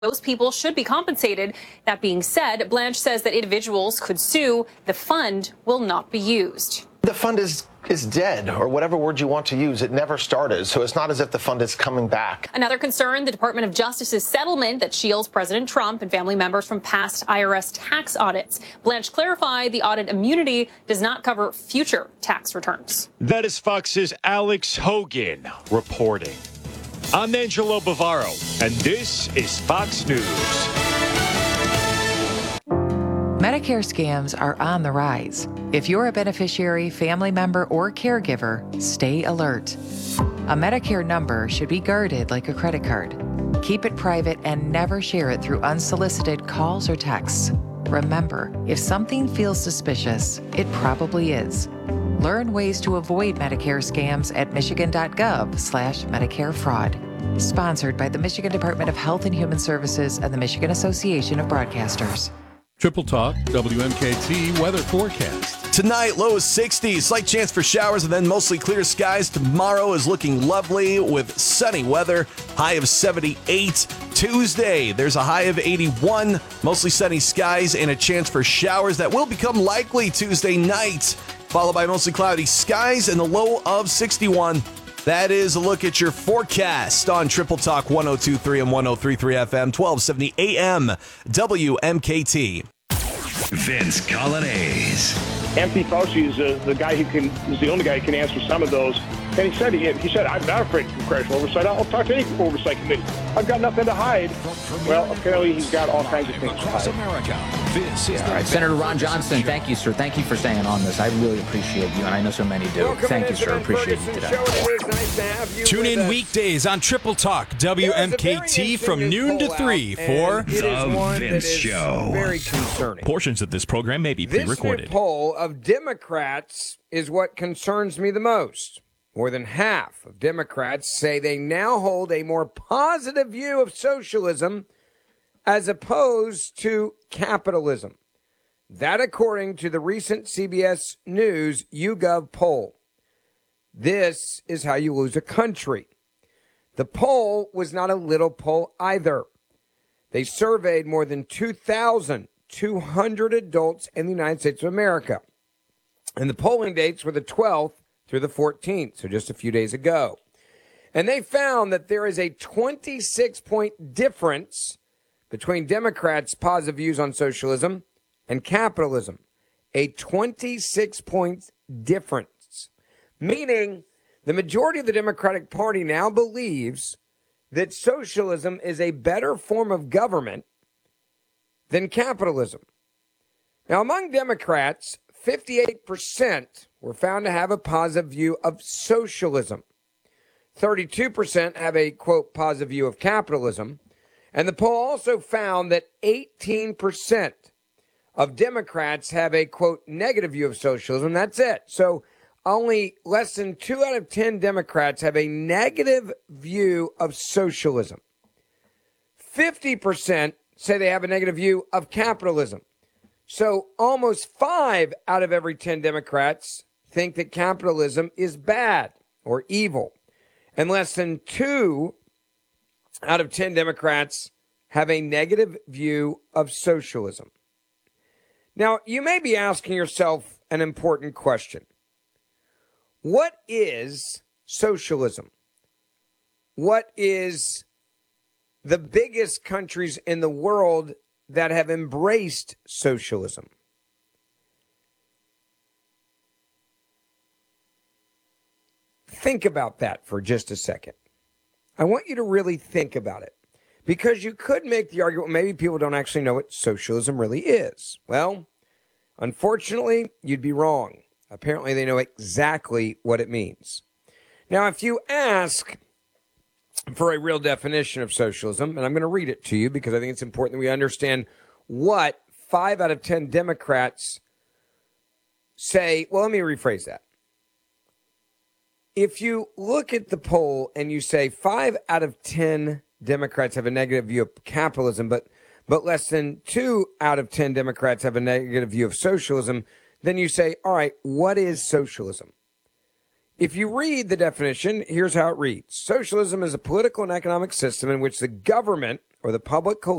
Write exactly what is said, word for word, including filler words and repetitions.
Those people should be compensated. That being said, Blanche says that individuals could sue. The fund will not be used. The fund is is dead, or whatever word you want to use. It never started, so it's not as if the fund is coming back. Another concern, the Department of Justice's settlement that shields President Trump and family members from past I R S tax audits. Blanche clarified the audit immunity does not cover future tax returns. That is Fox's Alex Hogan reporting. I'm Angelo Bavaro, and this is Fox News. Medicare scams are on the rise. If you're a beneficiary, family member, or caregiver, stay alert. A Medicare number should be guarded like a credit card. Keep it private and never share it through unsolicited calls or texts. Remember, if something feels suspicious, it probably is. Learn ways to avoid Medicare scams at michigan.gov slash Medicare fraud. Sponsored by the Michigan Department of Health and Human Services and the Michigan Association of Broadcasters. Triple Talk, W M K T weather forecast. Tonight, low is sixty, slight chance for showers and then mostly clear skies. Tomorrow is looking lovely with sunny weather, high of seventy-eight. Tuesday, there's a high of eighty-one, mostly sunny skies and a chance for showers that will become likely Tuesday night, followed by mostly cloudy skies and the low of sixty-one. That is a look at your forecast on Triple Talk one oh two point three and one oh three point three F M, twelve seventy A M, W M K T. Vince Colonnese. Anthony Fauci is uh, the guy who can is the only guy who can answer some of those. And he said he, he said I'm not afraid of congressional oversight. I'll talk to any oversight committee. I've got nothing to hide. Well, apparently he's got all kinds of things to hide. America. This is all right, Senator Ron Johnson, thank you, sir. Thank you for staying on this. I really appreciate you, and I know so many do. Welcome thank you, sir. Appreciate you today. Nice Tune in weekdays on Triple Talk W M K T from noon to three for The Vince Show. Very concerning. Portions of this program may be pre-recorded. This new poll of Democrats is what concerns me the most. More than half of Democrats say they now hold a more positive view of socialism as opposed to capitalism. That according to the recent C B S News YouGov poll. This is how you lose a country. The poll was not a little poll either. They surveyed more than two thousand two hundred adults in the United States of America. And the polling dates were the twelfth through the fourteenth, so just a few days ago. And they found that there is a twenty-six point difference between Democrats' positive views on socialism and capitalism. A twenty-six point difference. Meaning the majority of the Democratic Party now believes that socialism is a better form of government than capitalism. Now, among Democrats, fifty-eight percent were found to have a positive view of socialism. thirty-two percent have a, quote, positive view of capitalism. And the poll also found that eighteen percent of Democrats have a, quote, negative view of socialism. That's it. So only less than two out of ten Democrats have a negative view of socialism. fifty percent say they have a negative view of capitalism. So almost five out of every ten Democrats think that capitalism is bad or evil. And less than two out of ten Democrats have a negative view of socialism. Now, you may be asking yourself an important question. What is socialism? What is the biggest countries in the world that have embraced socialism? Think about that for just a second. I want you to really think about it, because you could make the argument, maybe people don't actually know what socialism really is. Well, unfortunately, you'd be wrong. Apparently, they know exactly what it means. Now, if you ask for a real definition of socialism, and I'm going to read it to you because I think it's important that we understand what five out of ten Democrats say. Well, let me rephrase that. If you look at the poll and you say five out of ten Democrats have a negative view of capitalism, but but less than two out of ten Democrats have a negative view of socialism, then you say, all right, what is socialism? If you read the definition, here's how it reads. Socialism is a political and economic system in which the government or the public